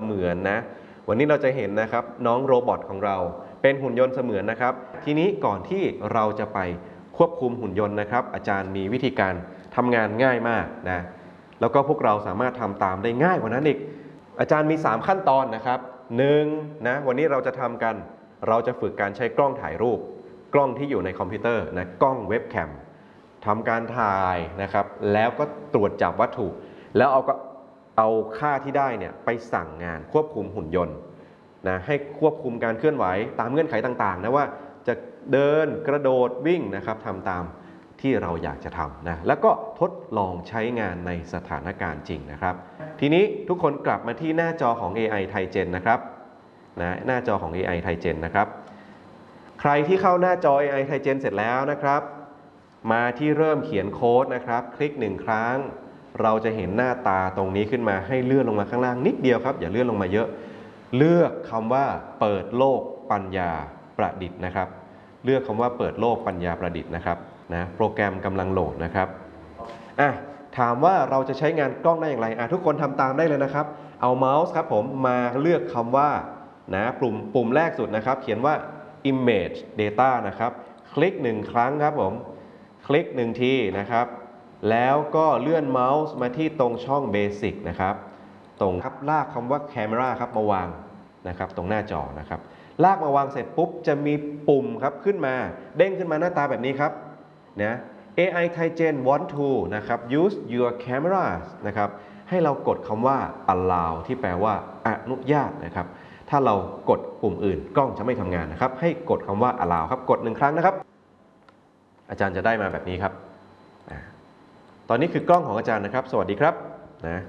มือนนะวันนี้เราจะเห็นนะครับน้องโรบอทของเราเป็นหุ่นยนต์เสมือนนะครับทีนี้ก่อนที่เราจะไปควบคุมหุ่นยนต์นะครับอาจารย์มีวิธีการทำงานง่ายมากนะแล้วก็พวกเราสามารถทำตามได้ง่ายกว่านั้นอีกอาจารย์มี3ขั้นตอนนะครับ1นะวันนี้เราจะทำกันเราจะฝึกการใช้กล้องถ่ายรูปกล้องที่อยู่ในคอมพิวเตอร์นะกล้องเว็บแคมทำการถ่ายนะครับแล้วก็ตรวจจับวัตถุแล้วเอาค่าที่ได้เนี่ยไปสั่งงานควบคุมหุ่นยนต์นะให้ควบคุมการเคลื่อนไหวตามเงื่อนไขต่างๆนะว่าจะเดินกระโดดวิ่งนะครับทำตามที่เราอยากจะทำนะแล้วก็ทดลองใช้งานในสถานการณ์จริงนะครับทีนี้ทุกคนกลับมาที่หน้าจอของ AI TiGen นะครับนะหน้าจอของ AI TiGen นะครับใครที่เข้าหน้าจอ AI TiGen เสร็จแล้วนะครับมาที่เริ่มเขียนโค้ดนะครับคลิก1ครั้งเราจะเห็นหน้าตาตรงนี้ขึ้นมาให้เลื่อนลงมาข้างล่างนิดเดียวครับอย่าเลื่อนลงมาเยอะเลือกคำว่าเปิดโลกปัญญาประดิษฐ์นะครับเลือกคำว่าเปิดโลกปัญญาประดิษฐ์นะครับนะโปรแกรมกำลังโหลดนะครับถามว่าเราจะใช้งานกล้องได้อย่างไรทุกคนทำตามได้เลยนะครับเอาเมาส์ครับผมมาเลือกคำว่านะปุ่มแรกสุดนะครับเขียนว่า image data นะครับคลิก1ครั้งครับผมคลิก1ทีนะครับแล้วก็เลื่อนเมาส์มาที่ตรงช่อง Basic นะครับตรงครับลากคำว่า Camera ครับมาวางนะครับตรงหน้าจอนะครับลากมาวางเสร็จปุ๊บจะมีปุ่มครับขึ้นมาเด้งขึ้นมาหน้าตาแบบนี้ครับนะ AI TiGen want to นะครับ use your cameras นะครับให้เรากดคำว่า allow ที่แปลว่าอนุญาตนะครับถ้าเรากดปุ่มอื่นกล้องจะไม่ทำงานนะครับให้กดคำว่า allow ครับกด1ครั้งนะครับอาจารย์จะได้มาแบบนี้ครับตอนนี้คือกล้องของอาจารย์นะครับสวัสดีครับนะ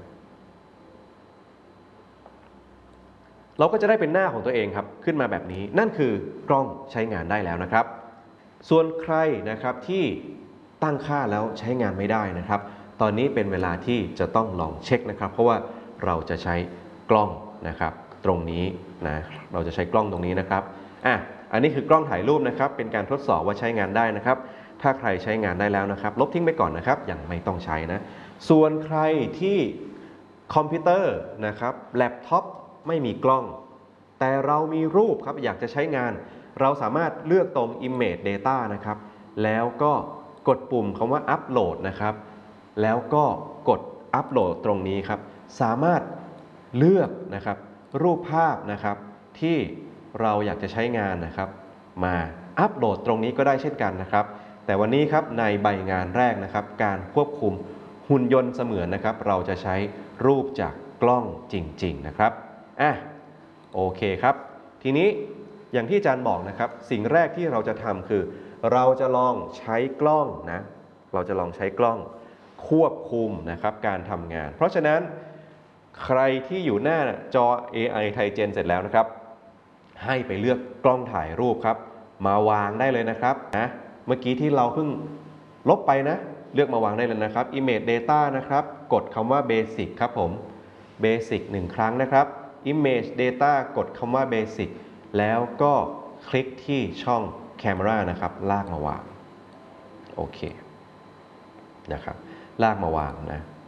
เราก็จะได้เป็นหน้าของตัวเองครับขึ้นมาแบบนี้นั่นคือกล้องใช้งานได้แล้วนะครับส่วนใครนะครับที่ตั้งค่าแล้วใช้งานไม่ได้นะครับตอนนี้เป็นเวลาที่จะต้องลองเช็คนะครับเพราะว่าเราจะใช้กล้องนะครับตรงนี้นะเราจะใช้กล้องตรงนี้นะครับอันนี้คือกล้องถ่ายรูปนะครับเป็นการทดสอบว่าใช้งานได้นะครับถ้าใครใช้งานได้แล้วนะครับลบทิ้งไปก่อนนะครับยังไม่ต้องใช้นะส่วนใครที่คอมพิวเตอร์นะครับแล็ปท็อปไม่มีกล้องแต่เรามีรูปครับอยากจะใช้งานเราสามารถเลือกตรง Image Data นะครับแล้วก็กดปุ่มคำว่า Upload นะครับแล้วก็กด Upload ตรงนี้ครับสามารถเลือกนะครับรูปภาพนะครับที่เราอยากจะใช้งานนะครับมาอัปโหลดตรงนี้ก็ได้เช่นกันนะครับแต่วันนี้ครับในใบงานแรกนะครับการควบคุมหุ่นยนต์เสมือนนะครับเราจะใช้รูปจากกล้องจริงๆนะครับโอเคครับทีนี้อย่างที่อาจารย์บอกนะครับสิ่งแรกที่เราจะทำคือเราจะลองใช้กล้องนะเราจะลองใช้กล้องควบคุมนะครับการทำงานเพราะฉะนั้นใครที่อยู่หน้าจอ AI TiGen เสร็จแล้วนะครับให้ไปเลือกกล้องถ่ายรูปครับมาวางได้เลยนะครับเมื่อกี้ที่เราเพิ่งลบไปนะเลือกมาวางได้เลยนะครับ Image Data นะครับกดคำว่า Basic ครับผม Basic 1ครั้งนะครับ Image Data กดคำว่า Basic แล้วก็คลิกที่ช่อง Camera นะครับลากมาวางโอเคนะครับลากมาวาง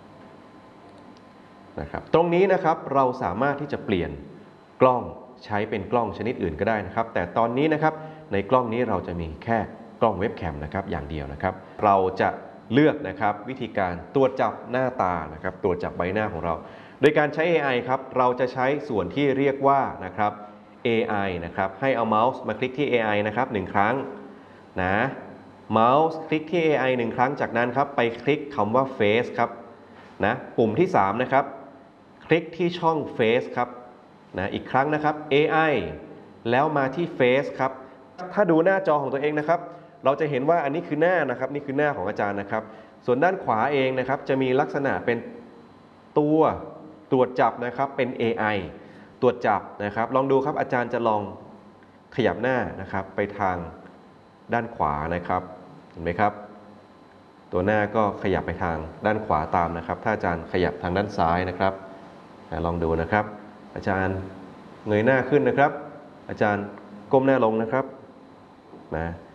นะครับตรงนี้นะครับเราสามารถที่จะเปลี่ยนกล้องใช้เป็นกล้องชนิดอื่นก็ได้นะครับแต่ตอนนี้นะครับในกล้องนี้เราจะมีแค่กล้องเว็บแคมนะครับอย่างเดียวนะครับเราจะเลือกนะครับวิธีการตรวจจับหน้าตานะครับตรวจจับใบหน้าของเราโดยการใช้ AI ครับเราจะใช้ส่วนที่เรียกว่านะครับ AI นะครับให้เอาเมาส์มาคลิกที่ AI นะครับ1ครั้งนะเมาส์คลิกที่ AI 1ครั้งจากนั้นครับไปคลิกคำว่า Face ครับนะปุ่มที่3นะครับคลิกที่ช่อง Face ครับนะอีกครั้งนะครับ AI แล้วมาที่ Face ครับถ้าดูหน้าจอของตัวเองนะครับเราจะเห็นว่าอันนี้คือหน้านะครับนี่คือหน้าของอาจารย์นะครับส่วนด้านขวาเองนะครับจะมีลักษณะเป็นตัวตรวจจับนะครับเป็น AI ตรวจจับนะครับลองดูครับอาจารย์จะลองขยับหน้านะครับไปทางด้านขวานะครับเห็นไหมครับตัวหน้าก็ขยับไปทางด้านขวาตามนะครับถ้าอาจารย์ขยับทางด้านซ้ายนะครับลองดูนะครับอาจารย์เงยหน้าขึ้นนะครับอาจารย์ก้มหน้าลงนะครับนะ